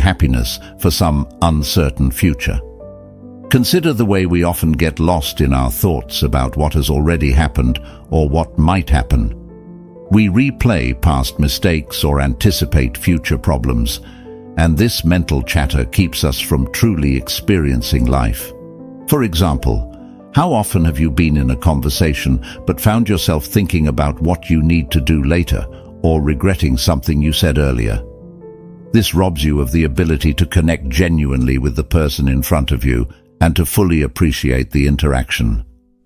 happiness for some uncertain future. Consider the way we often get lost in our thoughts about what has already happened or what might happen. We replay past mistakes or anticipate future problems, and this mental chatter keeps us from truly experiencing life. For example, how often have you been in a conversation but found yourself thinking about what you need to do later or regretting something you said earlier? This robs you of the ability to connect genuinely with the person in front of you and to fully appreciate the interaction.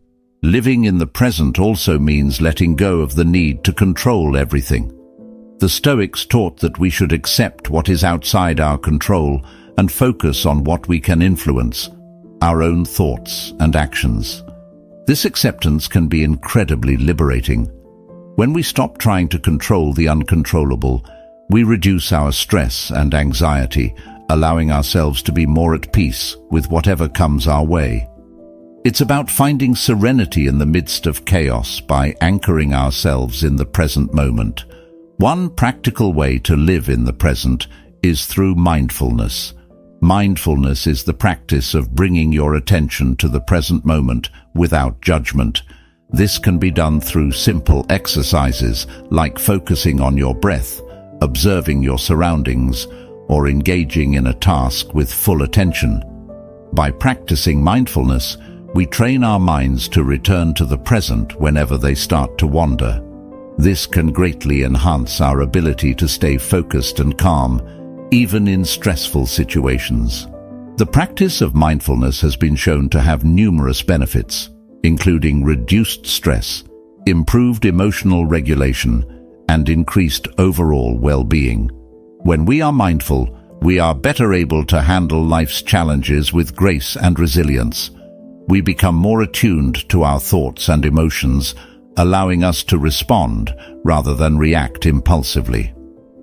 Living in the present also means letting go of the need to control everything. The Stoics taught that we should accept what is outside our control and focus on what we can influence, our own thoughts and actions. This acceptance can be incredibly liberating. When we stop trying to control the uncontrollable, we reduce our stress and anxiety, allowing ourselves to be more at peace with whatever comes our way. It's about finding serenity in the midst of chaos by anchoring ourselves in the present moment. One practical way to live in the present is through mindfulness. Mindfulness is the practice of bringing your attention to the present moment without judgment. This can be done through simple exercises like focusing on your breath, observing your surroundings, or engaging in a task with full attention. By practicing mindfulness, we train our minds to return to the present whenever they start to wander. This can greatly enhance our ability to stay focused and calm, even in stressful situations. The practice of mindfulness has been shown to have numerous benefits, including reduced stress, improved emotional regulation, and increased overall well-being. When we are mindful, we are better able to handle life's challenges with grace and resilience. We become more attuned to our thoughts and emotions, allowing us to respond rather than react impulsively.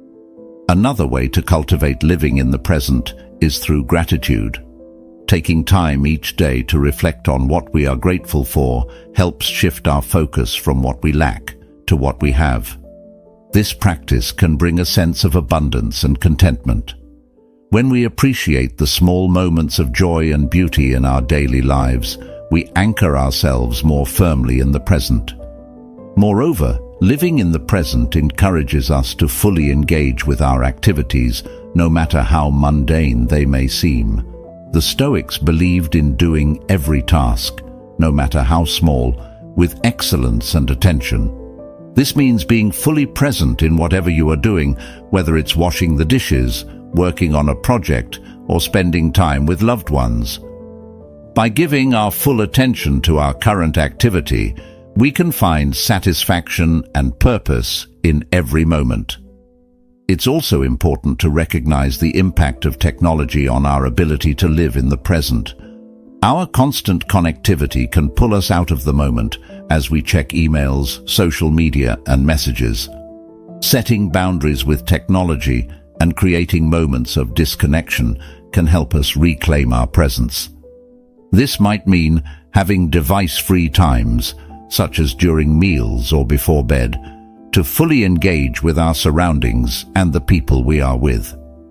Another way to cultivate living in the present is through gratitude. Taking time each day to reflect on what we are grateful for helps shift our focus from what we lack to what we have. This practice can bring a sense of abundance and contentment. When we appreciate the small moments of joy and beauty in our daily lives, we anchor ourselves more firmly in the present. Moreover, living in the present encourages us to fully engage with our activities, no matter how mundane they may seem. The Stoics believed in doing every task, no matter how small, with excellence and attention. This means being fully present in whatever you are doing, whether it's washing the dishes, working on a project, or spending time with loved ones. By giving our full attention to our current activity, we can find satisfaction and purpose in every moment. It's also important to recognize the impact of technology on our ability to live in the present. Our constant connectivity can pull us out of the moment as we check emails, social media, and messages. Setting boundaries with technology and creating moments of disconnection can help us reclaim our presence. This might mean having device-free times, such as during meals or before bed, to fully engage with our surroundings and the people we are with.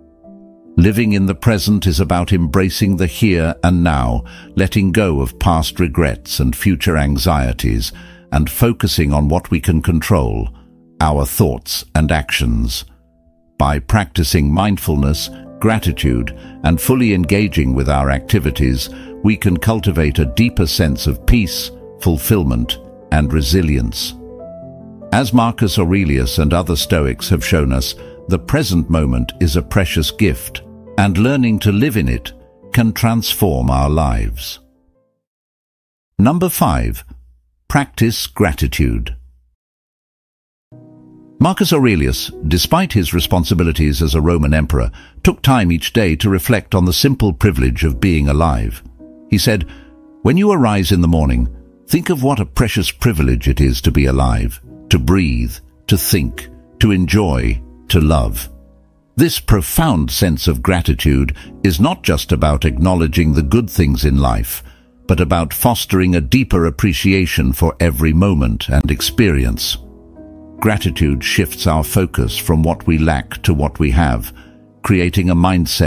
Living in the present is about embracing the here and now, letting go of past regrets and future anxieties, and focusing on what we can control, our thoughts and actions. By practicing mindfulness, gratitude, and fully engaging with our activities, we can cultivate a deeper sense of peace, fulfillment, and resilience. As Marcus Aurelius and other Stoics have shown us, the present moment is a precious gift, and learning to live in it can transform our lives. Number 5. Practice gratitude. Marcus Aurelius, despite his responsibilities as a Roman emperor, took time each day to reflect on the simple privilege of being alive. He said, "When you arise in the morning, think of what a precious privilege it is to be alive, to breathe, to think, to enjoy, to love." This profound sense of gratitude is not just about acknowledging the good things in life, but about fostering a deeper appreciation for every moment and experience. Gratitude shifts our focus from what we lack to what we have, creating a mindset